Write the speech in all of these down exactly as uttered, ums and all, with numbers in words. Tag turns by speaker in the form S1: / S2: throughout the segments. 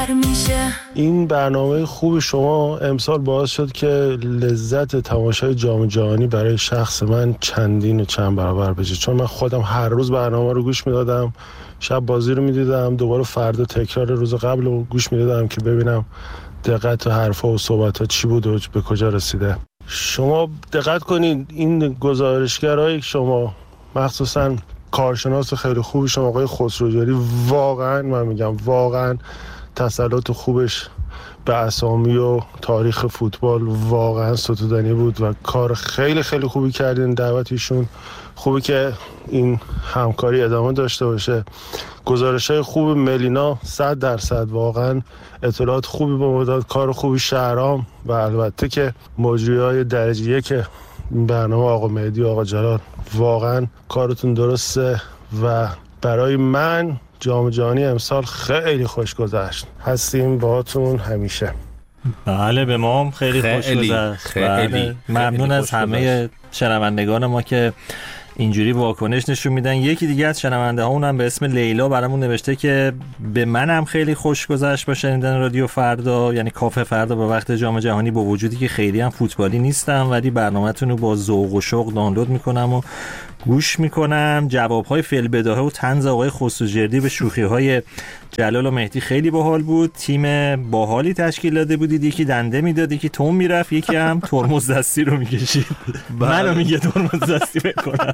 S1: میشه.
S2: این برنامه خوب شما امسال باعث شد که لذت تماشای جام جهانی برای شخص من چندین و چند برابر بشه، چون من خودم هر روز برنامه رو گوش میدادم، شب بازی رو میدیدم، دوباره فردا تکرار روز قبل رو گوش میدادم که ببینم دقت و حرفا و صحبت ها چی بود و به کجا رسیده. شما دقت کنید این گزارشگرای شما، مخصوصا کارشناس خیلی خوبی شما آقای خسروجاری، واقعا من میگم واقعا تسلط خوبش به اسامی و تاریخ فوتبال واقعا ستودنی بود و کار خیلی خیلی خوبی کردین. دعوتیشون خوبه که این همکاری ادامه داشته باشه. گزارش‌های خوب ملینا صد درصد واقعا اطلاعات خوبی به ما داد، کار خوبی شهرام و البته که مجریای درجه یک برنامه آقا مهدی و آقا جلال، واقعا کارتون درسته و برای من جام جهانی امسال خیلی خوش گذشت. هستیم باهاتون همیشه.
S3: بله به ما هم خیلی, خیلی خوش گذشت. خیلی ممنون از همه شنوندگان ما که اینجوری واکنش نشون میدن. یکی دیگه از شنونده ها اونم به اسم لیلا برامون نوشته که به منم خیلی خوش گذشت با شنیدن رادیو فردا، یعنی کافه فردا به وقت جام جهانی، با وجودی که خیلی هم فوتبالی نیستم ولی برنامه‌تون رو با ذوق و شوق دانلود میکنم و گوش میکنم. جوابهای فعل بداهه و طنز آقای خسروجردی به شوخی‌های جلال و مهدی خیلی باحال بود. تیم باحالی تشکیل داده بودید، یکی دنده میداد، یکی توم میرفت، یکی هم ترمز دستی رو میکشید. منو میگه ترمز دستی بکنم.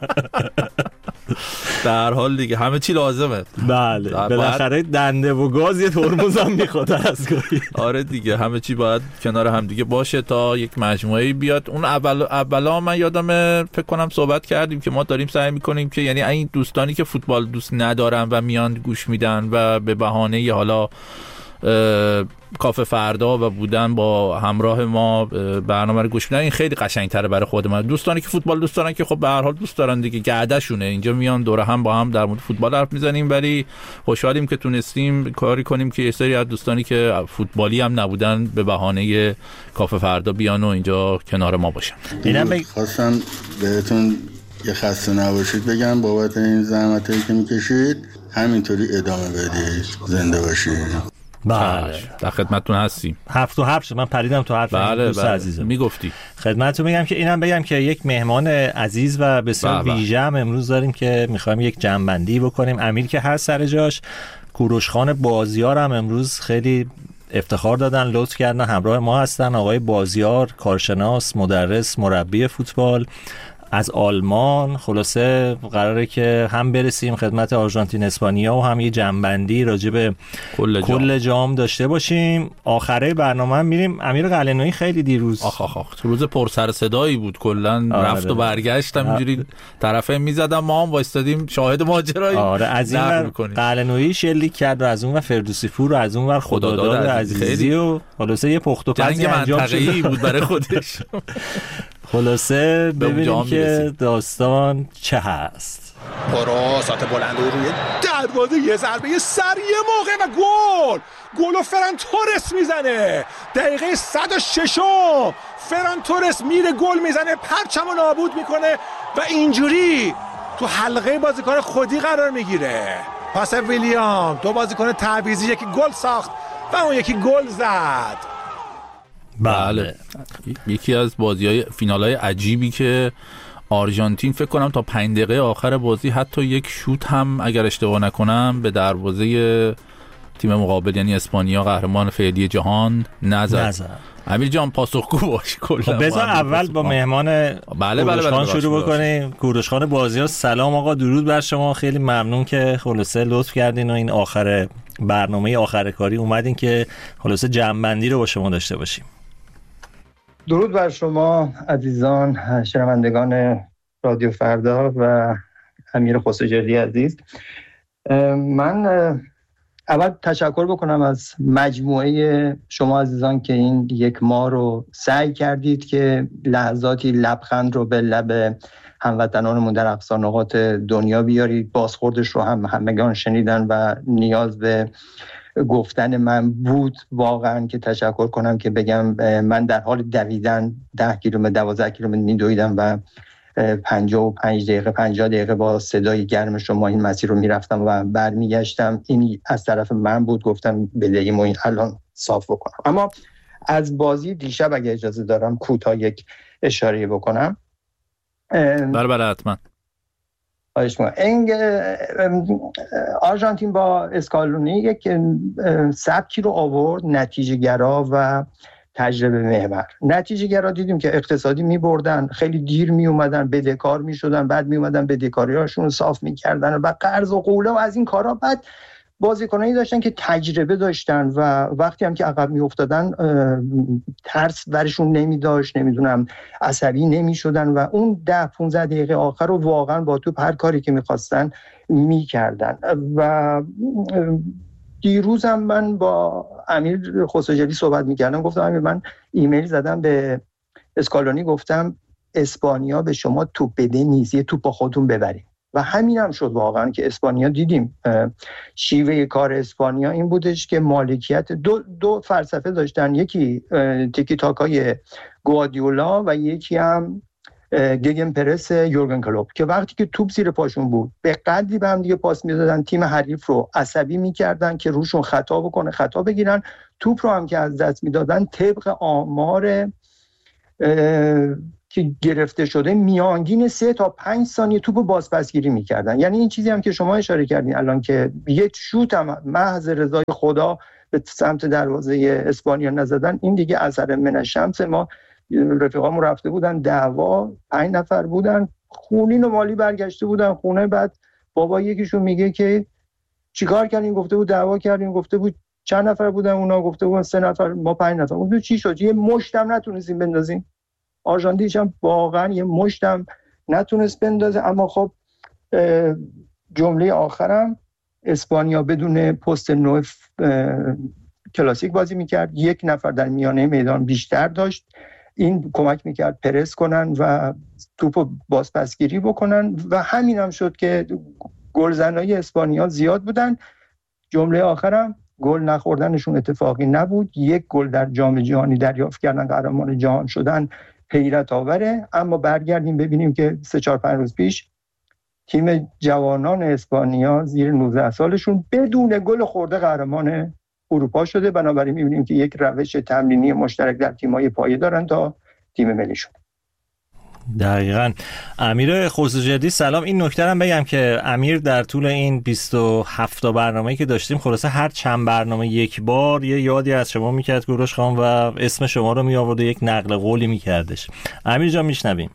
S4: در حال دیگه همه چی لازمه.
S3: بله بالاخره دنده و گاز یه ترمز هم میخواد از گاهی.
S4: آره دیگه همه چی باید کنار هم دیگه باشه تا یک مجموعه بیاد. اون اول اولا من یادمه فکر کنم صحبت کردیم که ما داریم سعی میکنیم که یعنی این دوستانی که فوتبال دوست ندارن و میان گوش میدن و به بهانه حالا کافه فردا و بودن با همراه ما برنامه رو گوش میدن، این خیلی قشنگ‌تره برای خود من. دوستانی که فوتبال دوست دارن که خب به هر حال دوست دارن دیگه، گردشونه اینجا میان دور هم با هم در مورد فوتبال حرف میزنیم، ولی خوشحالیم که تونستیم کاری کنیم که یه سری از دوستانی که فوتبالی هم نبودن به بهانه کافه فردا بیان و اینجا کنار ما باشن.
S5: اینم بگ... خواستم بهتون یه خسته نباشید بگم بابت این زحمتایی که میکشید، همینطوری ادامه بدید، زنده باشید.
S3: بله
S4: در خدمتتون هستیم.
S3: هفت و هفت من پریدم تو حرف
S4: بله
S3: دوست
S4: بله.
S3: عزیزم
S4: میگفتی
S3: خدمتتون میگم که اینم بگم که یک مهمان عزیز و بسیار ویژه هم امروز داریم که میخوایم یک جمع‌بندی بکنیم. امیر که هست سر جاش، کوروش خان بازیار هم امروز خیلی افتخار دادن، لطف کردن همراه ما هستن. آقای بازیار کارشناس، مدرس، مربی فوتبال از آلمان. خلاصه قراره که هم برسیم خدمت آرژانتین اسپانیا و هم یه جمع‌بندی راجع به کل, کل جام داشته باشیم. آخره برنامه هم میریم. امیر قلعه‌نویی خیلی دیروز
S4: آخ آخ آخ روز پر سر صدایی بود، کلا رفت و برگشت اینجوری طرفه میزدم، ما هم وایستادیم شاهد ماجرای.
S3: آره از این ور قلعه‌نویی شلیک کرد و از اون ور فردوسی پور و از اون ور خداداد عزیزی و خلاصه یه پخت و پز انجام شد
S4: بود برای خودش.
S3: خلاصه ببینیم که داستان چه هست.
S6: پراسات بلند روی دروازه، یه ضربه یه سر یه موقع و گل. گل و فران تورس میزنه دقیقه صد و شش. فران تورس میره گل میزنه، پرچمو نابود میکنه و اینجوری تو حلقه بازیکن خودی قرار میگیره. پاس ویلیام، دو بازیکن تعویضی، یکی گل ساخت و اون یکی گل زد.
S4: بله یکی از بازی‌های فینال‌های عجیبی که آرژانتین فکر کنم تا پنج دقیقه آخر بازی حتی یک شوت هم اگر اشتباه نکنم به دروازه تیم مقابل یعنی اسپانیا قهرمان فعلی جهان نزد. امیر جان پاسخگو باش کلا.
S3: بذار اول با مهمان
S4: بله بله
S3: بله شروع بکنیم. کوروش خان بازیار، سلام آقا، درود بر شما. خیلی ممنون که خلاصه لطف کردین و این آخر برنامه آخر کاری اومدین که خلاصه جمع‌بندی رو با شما داشته باشیم.
S7: درود بر شما عزیزان شنوندگان رادیو فردا و امیر خسروجردی عزیز. من اول تشکر بکنم از مجموعه شما عزیزان که این یک ماه رو سعی کردید که لحظاتی لبخند رو به لب هموطنانمون در اقصا نقاط دنیا بیارید. بازخوردش رو هم همگان شنیدن و نیاز به گفتن من بود واقعا که تشکر کنم که بگم من در حال دویدن ده کیلومتر دوازده کیلومتر میدویدم و پنجاه و پنج دقیقه پنجاه دقیقه با صدای گرم شما این مسیر رو میرفتم و برمیگشتم. این از طرف من بود، گفتم بدهیم و این الان صاف بکنم. اما از بازی دیشب اگه اجازه دارم کوتاه یک اشاره بکنم.
S4: بله بله حتما.
S7: این آرژانتین با اسکالونی یک سبکی رو آورد، نتیجه گرا و تجربه محور. نتیجه گرا دیدیم که اقتصادی می بردن، خیلی دیر می اومدن، بدهکار می شدن، بعد می اومدن بدهکاری هاشون رو صاف می کردن و قرض و قوله و از این کارا. بعد بازیکنانی داشتن که تجربه داشتن و وقتی هم که عقب می افتادن ترس برشون نمی داشت، نمیدونم عصبی نمی شدن و اون ده پانزده دقیقه آخر رو واقعا با توپ هر کاری که می خواستن می کردن. و دیروزم من با امیر خسروجلی صحبت می کردم، گفتم امیر من ایمیل زدم به اسکالونی، گفتم اسپانیا به شما توپ بده نیست، یه توپ با خودتون ببریم. و همین هم شد واقعا که اسپانیا دیدیم شیوه کار اسپانیا این بودش که مالکیت دو, دو فلسفه داشتن، یکی تیکی تاکای گواردیولا و یکی هم گگن پرس یورگن کلوپ، که وقتی که توپ زیر پاشون بود به قدری به هم دیگه پاس میدادن تیم حریف رو عصبی میکردن که روشون خطا بکنه، خطا بگیرن. توپ رو هم که از دست میدادن طبق آمار که گرفته شده میانگین سه تا پنج ثانیه توپو بازپسگیری میکردن. یعنی این چیزی هم که شما اشاره کردین الان که یک شوت هم محض رضای خدا به سمت دروازه اسپانیا نزدن، این دیگه اثر من الشمس. ما رفیقامون رفته بودن دعوا، پنج نفر بودن، خونین و مالی برگشته بودن خونه. بعد بابا یکیشون میگه که چیکار کردین؟ گفته بود دعوا کردیم. گفته بود چند نفر بودن اونا؟ گفته بود سه نفر، ما پنج نفر. گفته چی شد؟ یه مشتم نتونستیم بندازیم. آرژانتین هم واقعا یه مشتم نتونست بندازه. اما خب جمله آخرم، اسپانیا بدون پست نو کلاسیک بازی میکرد، یک نفر در میانه میدان بیشتر داشت، این کمک میکرد پرس کنن و توپو بازپسگیری بکنن و همین هم شد که گلزنای اسپانیا زیاد بودن. جمله آخرم، گل نخوردنشون اتفاقی نبود، یک گل در جام جهانی دریافت کردن، قهرمان جهان شدن، حیرت آوره. اما برگردیم ببینیم که سه چهار پنج روز پیش تیم جوانان اسپانیا زیر نوزده سالشون بدون گل خورده قهرمان اروپا شده. بنابراین می‌بینیم که یک روش تمرینی مشترک در تیم‌های پایه دارن تا تیم ملیشون.
S3: دقیقاً. امیر خسروجلی سلام. این نکته هم بگم که امیر در طول این بیست و هفت تا برنامه‌ای که داشتیم خلاصه هر چند برنامه یک بار یه یادی از شما میکرد کوروش خان و اسم شما رو می آورد و یک نقل قولی میکردش. امیر جان میشنویم.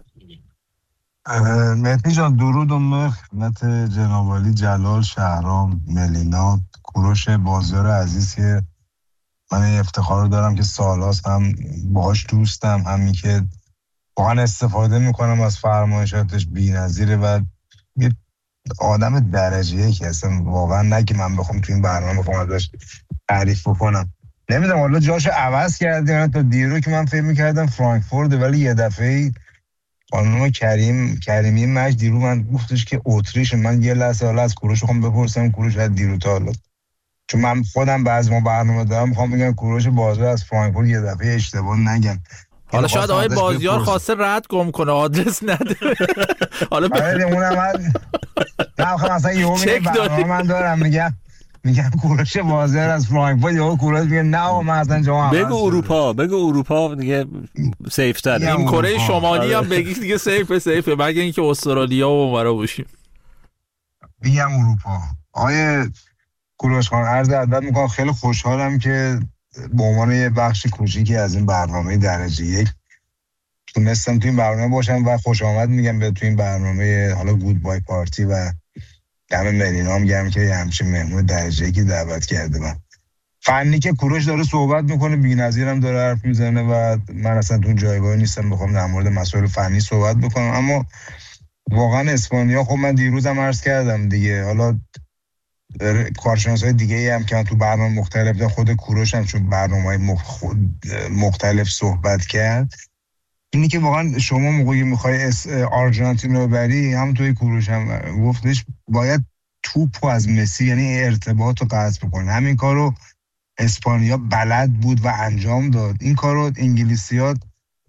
S1: مهدی جان درود و مهر خدمت جناب عالی، جلال، شهرام، ملینا، کوروش بازیار عزیز که من افتخار رو دارم که سال‌هاست هم باهاش دوستم، همین که واقعا استفاده میکنم از فرمایشاتش، بی‌نظیره و یه آدم درجه یک هستم واقعا. نه که من بخوام تو این برنامه بخوام ازش تعریف بکنم، نمیدونم حالا جاشو عوض کرده. تا دیرو که من فکر میکردم فرانکفورت، ولی یه دفعه خانم کریم کریمی مج دیرو من گفتش که اتریش. من یه لحظه حالا از کوروش بخوام بپرسم کوروش از دیرو تا حالا، چون من خودم بعضی ما برنامه دارم میخوام بگم کوروش بازار از فرانکفورت یه دفعه اشتباه نگم.
S4: حالا شاید آقای بازیار خواسته رد گم کنه، آدرس نده. حالا
S1: آره اونم من نه خب مثلا یهو برنامه من دارم میگم میگم کوروش بازیار از فرانکفورت، یهو کوروش میگه نه من اصلا جواب
S3: بگو اروپا، بگو اروپا دیگه سیف تره.
S4: این کره شمالی هم بگی دیگه سیف سیفه، مگه اینکه استرالیا و اونورا باشیم.
S1: میگم اروپا. آقای کوروش خان عرض ادب میکنم، خیلی خوشحالم که به عنوان یه بخش کوچیکی از این برنامه درجه یک تونستم تو این برنامه باشم و خوش آمد میگم به تو این برنامه حالا گود بای پارتی و دم مرینام گم که همچین مهمون درجه یکی دعوت کرده. من فنی که کوروش داره صحبت میکنه بی‌نظیرم داره حرف میزنه و من اصلا تو جایگاه نیستم بخوام در مورد مسائل فنی صحبت بکنم. اما واقعا اسپانیا، خب من دیروزم عرض کردم دیگه، حالا کارشناسای دیگه هم که تو برنامه مختلف ده، خود کوروش هم چون برنامه‌های مختلف صحبت کرد، اینی که واقعا شما موقعی میخوای آرژانتین رو ببری، هم توی کوروش هم گفتش باید توپ از مسی، یعنی ارتباط رو قطع بکنه. همین کارو اسپانیا بلد بود و انجام داد. این کارو انگلیسی‌ها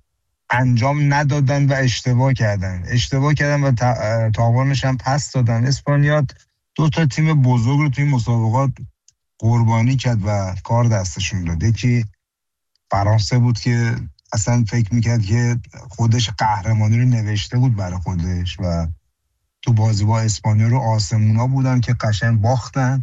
S1: انجام ندادن و اشتباه کردن اشتباه کردن و تاوانش هم پس دادن. اسپانیا دو تا تیم بزرگ رو توی مسابقات قربانی کرد و کار دستشون داد. یکی فرانسه بود که اصلا فکر میکرد که خودش قهرمانی رو نوشته بود برای خودش و تو بازی با اسپانیا رو آسمونا بودن که قشنگ باختن.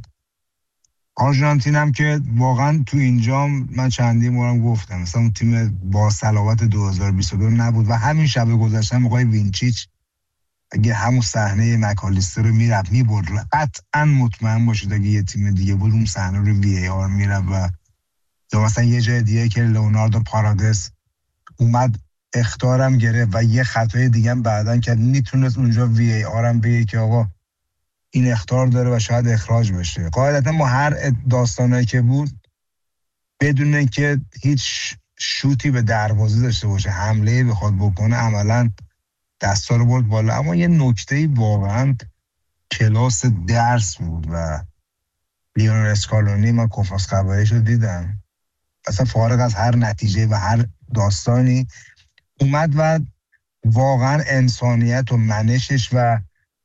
S1: آرژانتین هم که واقعا تو اینجا من چندین بارم گفتم مثلا اون تیم با صلابت دو هزار و بیست و دو نبود و همین شب گذشته آقای وینچیچ اگه همون صحنه مکالیستر رو میرفت میبرد قطعا مطمئن باشید اگه یه تیم دیگه بود اون صحنه رو وی ای آر میرفت و یا مثلا یه جای دیگه که لئوناردو پارادس اومد اخطارم گرفت و یه خطای دیگه هم بعدن که میتونست اونجا وی ای آر هم بگه که آقا این اخطار داره و شاید اخراج بشه. قاعدتا ما هر داستانایی که بود بدون که هیچ شوتی به دروازه داشته باشه حمله بخواد بکنه عملا دستا رو برد بالا. اما یه نکته واقعا کلاس درس بود و لیونل اسکالونی من کنفرانس خبریش رو دیدم اصلا فارغ از هر نتیجه و هر داستانی اومد و واقعا انسانیت و منشش و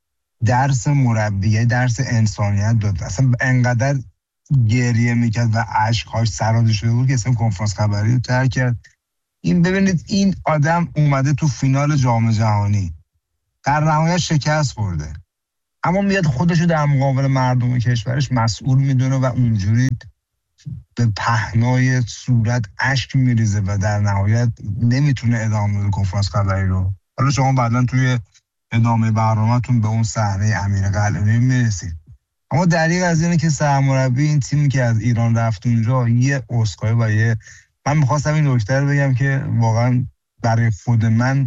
S1: درس مربیه درس انسانیت داد. اصلا انقدر گریه میکرد و عشقهاش سراده شده بود که اصلا کنفرانس خبری رو ترک کرد. این ببینید این آدم اومده تو فینال جام جهانی در نهایت شکست خورده اما میاد خودشو در مقابل مردم کشورش مسئول میدونه و اونجوری به پهنای صورت اشک میریزه و در نهایت نمیتونه ادامه بده کنفرانس خبری رو. حالا شما بعداً توی ادامه برنامه‌تون به اون صحنه امیر قلعه‌نویی میرسید. اما دلیل از اینه که سرمربی این تیمی که از ایران رفت اونجا یه اسکای و یه من میخواستم این نکته رو بگم که واقعا برای خود من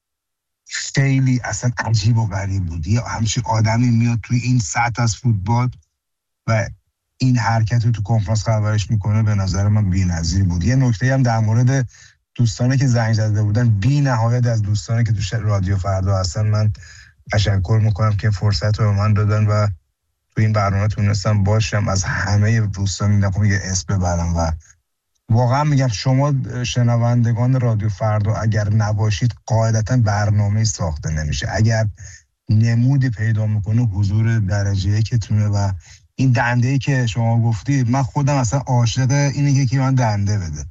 S1: خیلی اصلا عجیب و غریب بود. یه همچین آدمی میاد توی این سطح از فوتبال و این حرکت رو تو کنفرانس خبرش میکنه به نظر من بی‌نظیر بود. یه نکته هم در مورد دوستانی که زنگ زده بودن بی نهایت از دوستانی که تو رادیو فردا هستن من تشکر میکنم که فرصت رو به من دادن و تو این برنامه تونستم باشم. از همه دوستان نکنم یه اسم ببرم و واقعا میگم شما شنوندگان رادیو فردا اگر نباشید قاعدتا برنامه ساخته نمیشه. اگر نمودی پیدا میکنه حضور درجه یکتونه و این دنده‌ای که شما گفتید من خودم اصلا عاشق اینه که من دنده بده.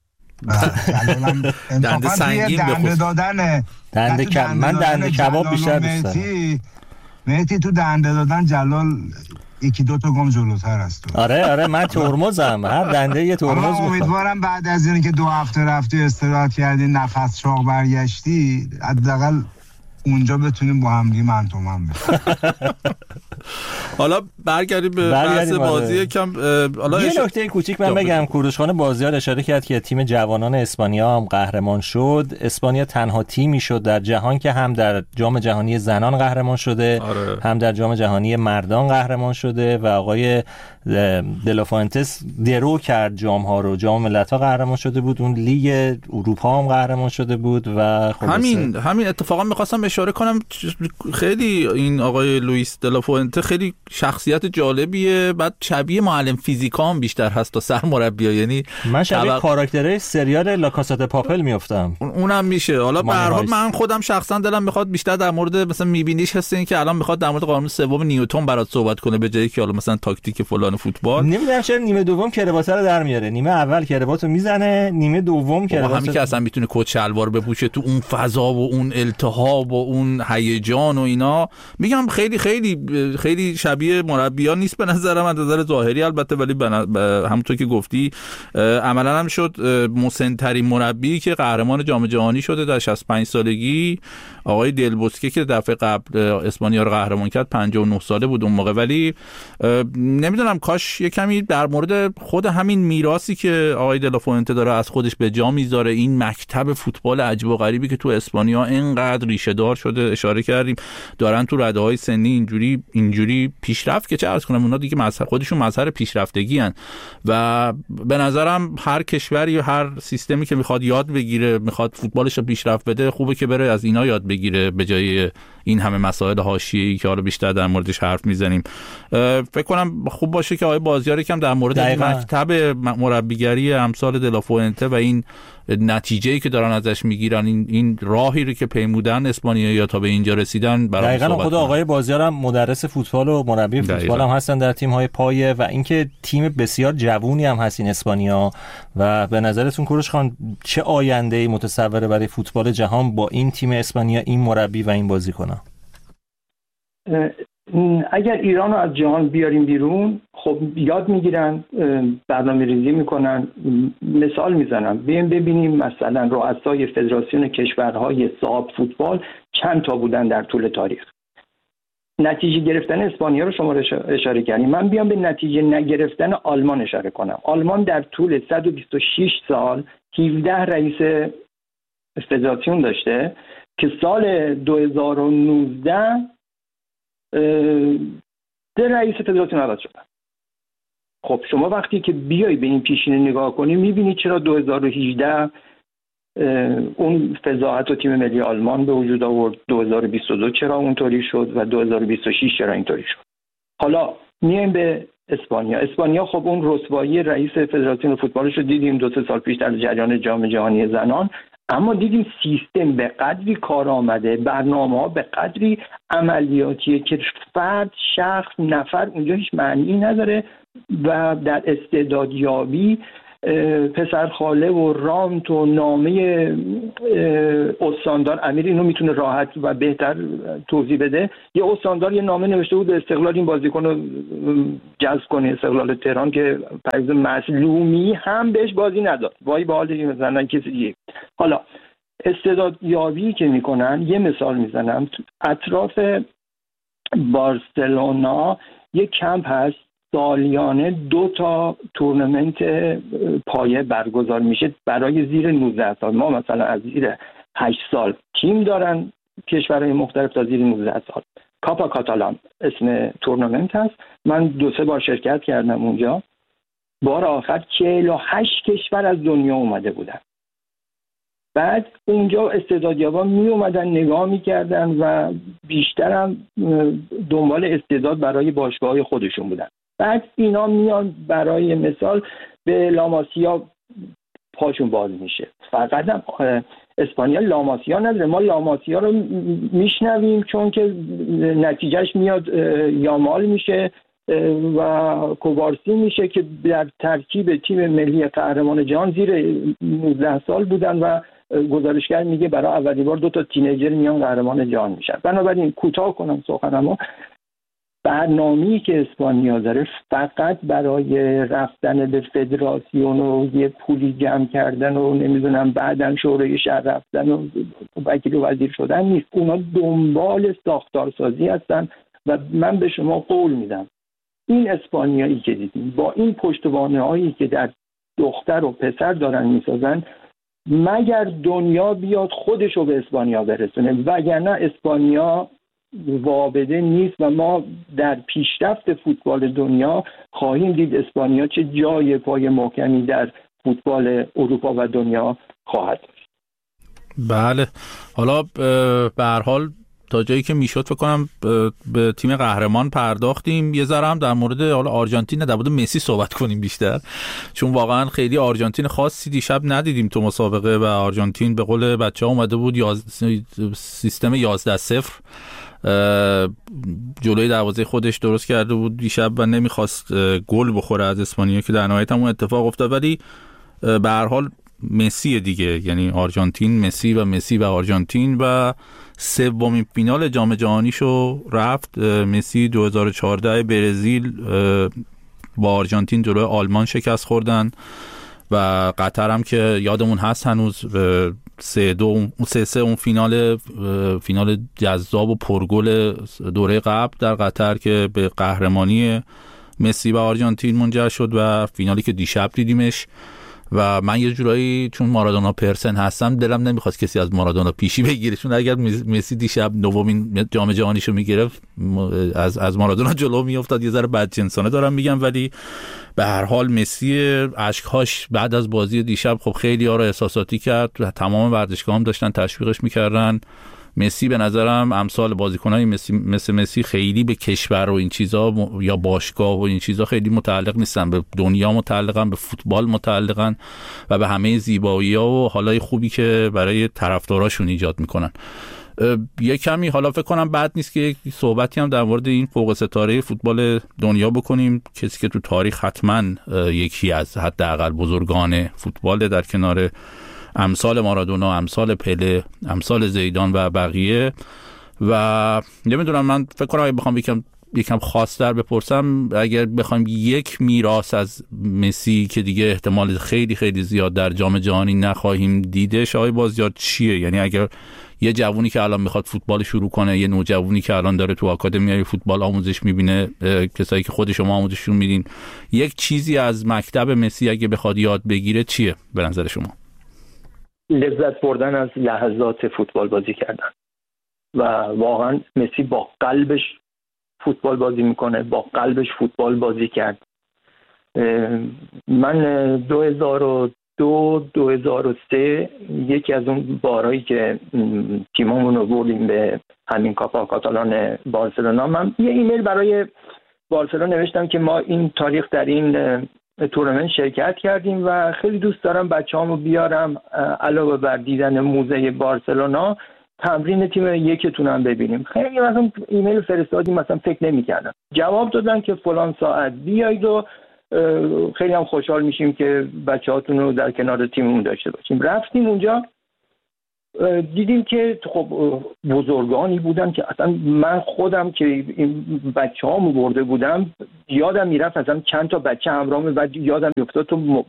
S4: دنده سنگین
S1: دنده دادن
S3: دنده کب من دنده کباب بیشتر دوست دارم.
S1: مهدی تو دنده دادن جلال یکی دو تا گام جلوتر است.
S3: آره آره من ترمزم هر دنده یه ترمز میخوام.
S1: امیدوارم بعد از اینکه دو هفته رفتی استراحت کردی نفس چاق برگشتی حداقل اونجا بتونیم با هم دیگه من تو من بشیم.
S4: حالا برگردیم به بحث بازی یکم. حالا
S3: یه نکته کوچیک من بگم کوروشخان بازیار اشاره کرد که تیم جوانان اسپانیا هم قهرمان شد. اسپانیا تنها تیمی شد در جهان که هم در جام جهانی زنان قهرمان شده
S4: آره.
S3: هم در جام جهانی مردان قهرمان شده و آقای دلافوئنتس درو کرد جام ها رو. جام ملت‌ها قهرمان شده بود، اون لیگ اروپا هم قهرمان شده بود و
S4: همین همین اتفاقا می‌خواستم اشاره کنم خیلی این آقای لوئیس دلافوئنته خیلی شخصیت جالبیه، بعد شبیه معلم فیزیکا هم بیشتر هست تا سرمربی. یعنی
S3: من شبیه طبق... کاراکتره سریال لا کاسا د پاپل میافتم.
S4: اونم میشه. حالا به هر حال من خودم شخصا دلم میخواد بیشتر در مورد مثلا میبینیش هست این که الان میخواد در مورد قانون سوم نیوتن برات صحبت کنه به جایی که حالا مثلا تاکتیک فلان فوتبال.
S3: نمیدونم چرا نیمه دوم کروات رو در میاره، نیمه اول کرواتو میزنه، نیمه دوم کروات
S4: همین که اصلا میتونه کت شلوار بپوشه تو اون فضا و اون التهاب و اون هیجان و اینا. میگم خیلی خیلی خیلی شبیه مربیان نیست به نظرم، از نظر ظاهری البته، ولی همونطور که گفتی عملا هم شد مسن‌ترین مربی که قهرمان جام جهانی شده در شصت و پنج سالگی. آقای دل بوسکه که دفعه قبل اسپانیا رو قهرمان کرد پنجاه و نه ساله بود اون موقع. ولی نمیدونم کاش یه کمی در مورد خود همین میراثی که آقای دلافوئنته داره از خودش به جا میذاره، این مکتب فوتبال عجیب و غریبی که تو اسپانیا اینقدر ریشه دار شده اشاره کردیم، دارن تو رده‌های سنی اینجوری اینجوری پیشرفت که چه عرض کنم اونا دیگه مظهر خودشون مظهر پیشرفتگی ان و به نظرم هر کشوری و هر سیستمی که میخواد یاد بگیره، میخواد فوتبالش رو پیشرفت بده، خوبه که بره از اینا یاد بگیره به جای این همه مسائل حاشیه‌ای که حالا بیشتر در موردش حرف میزنیم. فکر کنم خوب باشه که آقای بازیار یکم در مورد مکتب مربیگری امثال دلافوئنته و این نتیجه‌ای که دارن ازش میگیرن، این این راهی رو که پیمودن اسپانیایی تا به اینجا رسیدن، برای
S3: دقیقاً خود آقای بازیار هم مدرس فوتبال و مربی فوتبال هم هستن در تیم‌های پایه و اینکه تیم بسیار جوونی هم هست این اسپانیا. و به نظرتون کوروش خان چه آینده‌ای متصوره برای فوتبال جهان با این تیم اسپانیا، این مربی و این بازیکن‌ها؟
S7: اگر ایران رو از جهان بیاریم بیرون، خب یاد میگیرن، برنامه ریزی میکنن. مثال میزنم، بیایم ببینیم مثلا رؤسای فدراسیون کشورهای صاحب فوتبال چند تا بودن در طول تاریخ. نتیجه گرفتن اسپانیا رو شما اشاره کردیم، من بیام به نتیجه نگرفتن آلمان اشاره کنم. آلمان در طول صد و بیست و شش سال هفده رئیس فدراسیون داشته که سال دو هزار و نوزده ده رئیس فدراسیون عوض شدن. خب شما وقتی که بیای به این پیشینه نگاه کنی میبینی چرا دو هزار و هجده اون فضاحت و تیم ملی آلمان به وجود آورد، دو هزار و بیست و دو چرا اونطوری شد و دو هزار و بیست و شش چرا اینطوری شد. حالا میایم به اسپانیا. اسپانیا خب اون رسوایی رئیس فدراسیون فوتبالش رو دیدیم دو سه سال پیش در جریان جام جهانی زنان، اما دیدیم سیستم به قدری کار آمده، برنامه‌ها به قدری عملیاتیه که فرد، شخص، نفر اونجا هیچ معنی نداره و در استعدادیابی پسرخاله و رانت و نامه استاندار امیر اینو میتونه راحت و بهتر توضیح بده. یه استاندار یه نامه نوشته بود استقلال این بازیکن رو جذب کنه، استقلال تهران، که پریز مظلومی هم بهش بازی نداد، وای به حال مثلا کسی دیگه. حالا استعدادیابی که میکنن، یه مثال میزنم، اطراف بارسلونا یه کمپ هست، سالیانه دو تا تورنمنت پایه برگزار میشه برای زیر نوزده سال. ما مثلا از زیر هشت سال تیم دارن کشورهای مختلف تا زیر نوزده سال. کاپا کاتالان اسم تورنمنت هست. من دو سه بار شرکت کردم اونجا. بار آخر چهل و هشت کشور از دنیا اومده بودن. بعد اونجا استعدادیابا می اومدن نگاه میکردن و بیشتر هم دنبال استعداد برای باشگاه‌های خودشون بودن. بعد اینا میان برای مثال به لاماسیا پاشون باز میشه. فقط هم اسپانیا لاماسیا نداره. ما لاماسیا رو میشنویم چون که نتیجهش میاد یامال میشه و کوبارسی میشه که در ترکیب تیم ملی قهرمان جهان زیر نوزده سال بودن و گزارشگر میگه برای اولین بار دو تا تینیجر میان قهرمان جهان میشن. بنابراین کوتاه کنم سخنمو، برنامه‌ای که اسپانیا داره فقط برای رفتن به فدراسیون و یه پولی جمع کردن و نمیدونم بعدن شورای شهر رفتن و وکیل و وزیر شدن نیست. اونا دنبال ساختارسازی هستن و من به شما قول میدم این اسپانیایی که دیدیم با این پشتوانه‌هایی که در دختر و پسر دارن میسازن، مگر دنیا بیاد خودشو به اسپانیا برسونه، وگرنه اسپانیا وابده نیست و ما در پیشرفت فوتبال دنیا خواهیم دید اسپانیا چه جای پای محکمی در فوتبال اروپا و دنیا خواهد داشت.
S4: بله، حالا به هر حال تا جایی که میشد فکر کنم به تیم قهرمان پرداختیم. یه ذره هم در مورد حالا آرژانتین، در مورد مسی صحبت کنیم بیشتر، چون واقعا خیلی آرژانتین خاصی دیشب ندیدیم تو مسابقه و آرژانتین به قول بچه‌ها اومده بود یاز... سیستم یازده صفر جلوی دروازه خودش درست کرده بود دیشب و نمیخواست گل بخوره از اسپانیا که در نهایت هم اون اتفاق افتاد. ولی به هر حال مسی دیگه، یعنی آرژانتین مسی و مسی و آرژانتین و سومین فینال جام جهانیشو رفت. مسی دو هزار و چهارده برزیل با آرژانتین جلوی آلمان شکست خوردن و قطر هم که یادمون هست هنوز سه دو سه سه اون فینال فینال جذاب و پرگل دوره قبل در قطر که به قهرمانی مسی و آرژانتین منجر شد و فینالی که دیشب دیدیمش. و من یه جورایی چون مارادونا پرسن هستم دلم نمیخواست کسی از مارادونا پیشی بگیره، چون اگر مسی دیشب نومین جام جهانیشو میگرفت از از مارادونا جلو میافتاد. یه ذره بدجنسانه دارم میگم، ولی به هر حال مسی اشک‌هاش بعد از بازی دیشب خب خیلی ها رو احساساتی کرد. تمام ورزشگاه هم داشتن تشویقش میکردن مسی به نظرم امثال بازیکنای مسی مثل مسی خیلی به کشور و این چیزا یا باشگاه و این چیزا خیلی متعلق نیستن، به دنیا متعلقن، به فوتبال متعلقن و به همه زیبایی‌ها و حالای خوبی که برای طرفداراشون ایجاد میکنن. یه کمی حالا فکر کنم بد نیست که یک صحبتی هم در مورد این فوق ستاره فوتبال دنیا بکنیم، کسی که تو تاریخ حتما یکی از حداقل بزرگان فوتبال در کنار امثال مارادونا، امثال پله، امثال زیدان و بقیه. و نمیدونم، من فکر کنم اگه بخوام یکم یکم خاص‌تر بپرسم، اگر بخوایم یک میراث از مسی که دیگه احتمال خیلی خیلی زیاد در جام جهانی نخواهیم دیدش، آقای بازیار چیه؟ یعنی اگر یه جوونی که الان میخواد فوتبال شروع کنه، یه نوجوانی که الان داره تو آکادمیای فوتبال آموزش میبینه، کسایی که خود شما آموزششون میدین، یک چیزی از مکتب مسی اگه بخواد یاد بگیره چیه به نظر شما؟
S7: لذت بردن از لحظات فوتبال بازی کردن. و واقعا مسی با قلبش فوتبال بازی میکنه، با قلبش فوتبال بازی کرد. من دو هزار و دو دو هزار و سه یکی از اون بارایی که تیممون رو بردیم به همین کاپا کاتالان بارسلونا، من یه ایمیل برای بارسلونا نوشتم که ما این تاریخ در این تورنمنت شرکت کردیم و خیلی دوست دارم بچه‌هامو بیارم علاوه بر دیدن موزه بارسلونا تمرین تیم یکتونم ببینیم. خیلی مثلا ایمیل فرستادیم، مثلا فکر نمی‌کردم. جواب دادن که فلان ساعت بیایید و خیلی هم خوشحال میشیم که بچه‌هاتون رو در کنار تیممون داشته باشیم. رفتیم اونجا، دیدیم که خب بزرگانی بودن که اصلا من خودم که این بچه‌هامو برده بودم یادم میرفت اصلا چند تا بچه همراهمه، بعد یادم میافتاد تو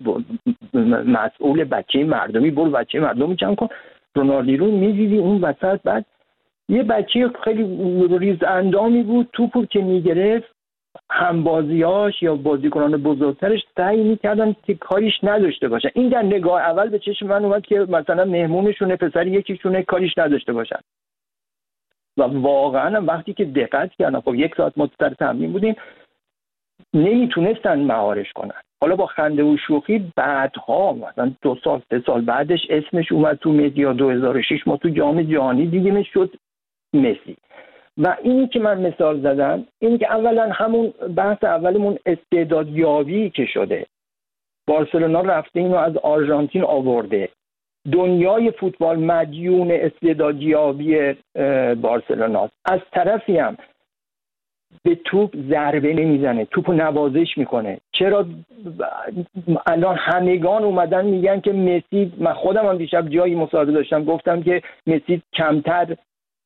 S7: مسئول بچه مردمی برو بچه مردمی چند کن. رونالدینو می‌دیدی اون وسط، بعد یه بچه خیلی ریز اندامی بود، توپو که میگرفت همبازیاش یا بازیکنان بزرگترش سعی می‌کردن که کاریش نداشته باشن. این در نگاه اول به چشم من اومد که مثلا مهمونشونه پسر یکیشونه کاریش نداشته باشن. و واقعا وقتی که دقت کردم، خب یک ساعت ما سر تمرین بودیم، نمیتونستن مهارش کنن. حالا با خنده و شوخی بعدها مثلا دو سال سه سال بعدش اسمش اومد تو مدیا، دو هزار و شش ما تو جام جهانی دیدیمش شد مسی. و اینی که من مثال زدم اینی که اولا همون بحث اولمون استعدادیابی که شده، بارسلونا رفته اینو از آرژانتین آورده، دنیای فوتبال مدیون استعدادیابی بارسلوناست. از طرفی هم به توپ ضربه نمیزنه، توپو نوازش میکنه. چرا الان همگان اومدن میگن که مسی، من خودم هم دیشب جایی مصاحبه داشتم گفتم که مسی کمتر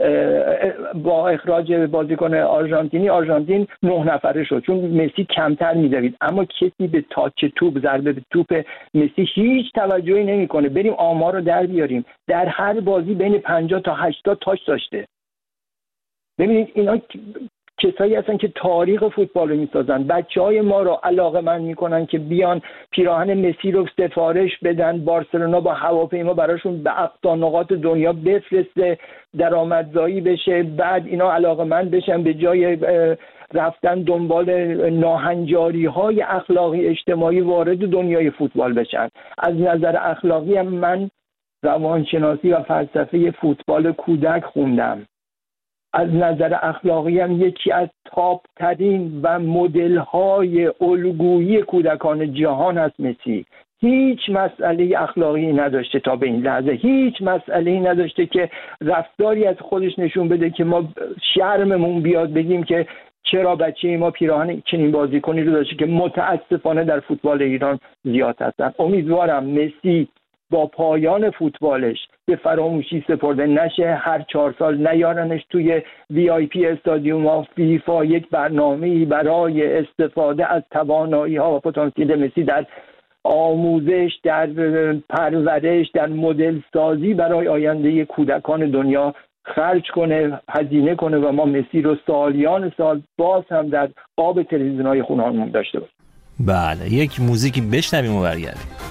S7: با اخراج بازیکن آرژانتینی آرژانتین نه نفره شد چون مسی کمتر میدوید، اما کسی به تاچ توپ، ضربه به توپ مسی هیچ توجهی نمیکنه. بریم آمار رو در بیاریم، در هر بازی بین پنجاه تا هشتاد تاچ داشته. ببینید اینا کسایی هستن که تاریخ فوتبال رو میسازن. بچهای ما رو علاقه‌مند میکنن که بیان پیراهن مسی رو سفارش بدن، بارسلونا با هواپیما براشون به اقصا نقاط دنیا بفرسته، درآمدزایی بشه، بعد اینا علاقه‌مند بشن به جای رفتن دنبال ناهنجاری‌های اخلاقی اجتماعی وارد دنیای فوتبال بشن. از نظر اخلاقی هم من روانشناسی و فلسفه فوتبال کودک خوندم. از نظر اخلاقی هم یکی از تاپ ترین و مدل های الگویی کودکان جهان هست مسی. هیچ مسئله اخلاقی نداشته تا به این لحظه، هیچ مسئله نداشته که رفتاری از خودش نشون بده که ما شرممون بیاد بگیم که چرا بچه ما پیراهن چنین بازیکنی رو داشته که متاسفانه در فوتبال ایران زیاد هستن. امیدوارم مسی با پایان فوتبالش به فراموشی سپرده نشه، هر چهار سال نیارنش توی وی آی پی استادیوم ها فیفا یک برنامه‌ای برای استفاده از توانایی ها و پتانسیل مسی در آموزش، در پرورش، در مدل سازی برای آینده کودکان دنیا خرج کنه، هزینه کنه و ما مسی رو سالیان سال باز هم در قاب تلویزیون‌های خونه‌هامون داشته باشیم.
S3: بله، یک موزیکی بشنویم و برگردیم.